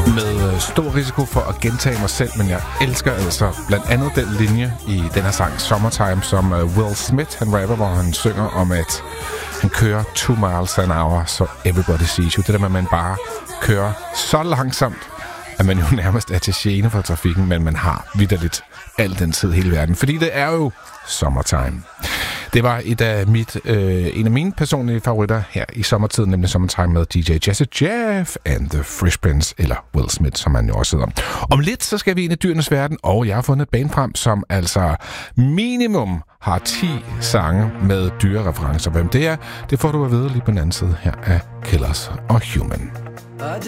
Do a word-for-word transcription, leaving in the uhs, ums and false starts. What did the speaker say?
Med stor risiko for at gentage mig selv, men jeg elsker altså blandt andet den linje i den her sang Summertime, som Will Smith, han rapper, hvor han synger om, at han kører two miles an hour, so everybody sees you. Det der med, at man bare kører så langsomt, at man jo nærmest er til gene for trafikken, men man har vitterligt al den tid hele verden. Fordi det er jo summertime. Det var et af mit, øh, en af mine personlige favoritter her i sommertiden, nemlig Summertime med D J Jazzy Jeff and the Fresh Prince, eller Will Smith, som han jo også hedder. Om lidt, så skal vi ind i dyrenes verden, og jeg har fundet et band frem, som altså minimum har ti sange med dyrereferencer. Hvem det er, det får du at vide lige på den anden side her af Killers og Human.